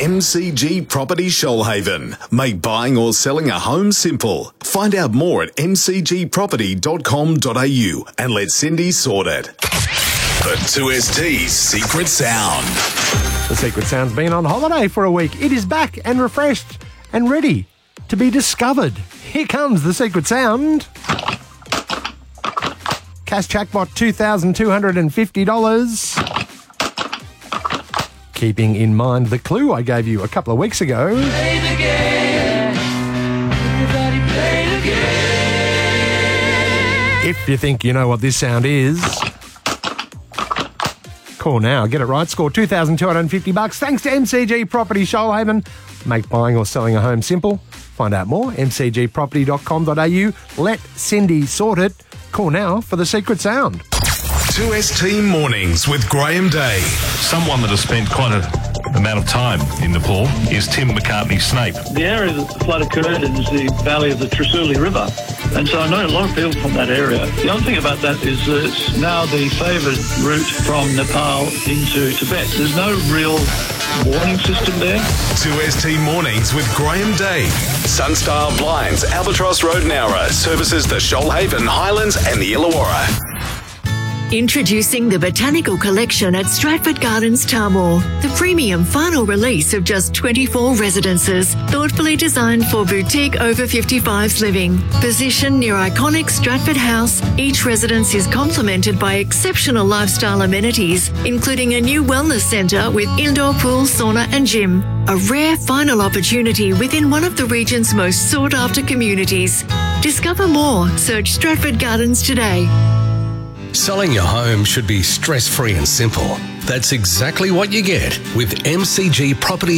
MCG Property Shoalhaven. Make buying or selling a home simple. Find out more at mcgproperty.com.au and let Cindy sort it. The 2ST's Secret Sound. The Secret Sound's been on holiday for a week. It is back and refreshed and ready to be discovered. Here comes the Secret Sound. Cash jackpot $2,250. Keeping in mind the clue I gave you a couple of weeks ago. Play the game. Everybody play the game. If you think you know what this sound is, call now. Get it right. Score $2,250 thanks to MCG Property Shoalhaven. Make buying or selling a home simple. Find out more, mcgproperty.com.au. Let Cindy sort it. Call now for the Secret Sound. 2ST Mornings with Graham Day. Someone that has spent quite an amount of time in Nepal is Tim McCartney-Snape. The area that the flood occurred in is the valley of the Trishuli River, and so I know a lot of people from that area. The other thing about that is that it's now the favoured route from Nepal into Tibet. There's no real warning system there. 2ST Mornings with Graham Day. Sunstar Blinds, Albatross Road, Nowra, services the Shoalhaven, Highlands and the Illawarra. Introducing the Botanical Collection at Stratford Gardens, Tarmore, the premium final release of just 24 residences, thoughtfully designed for boutique over 55s living. Positioned near iconic Stratford House, each residence is complemented by exceptional lifestyle amenities, including a new wellness centre with indoor pool, sauna and gym. A rare final opportunity within one of the region's most sought-after communities. Discover more. Search Stratford Gardens today. Selling your home should be stress-free and simple. That's exactly what you get with MCG Property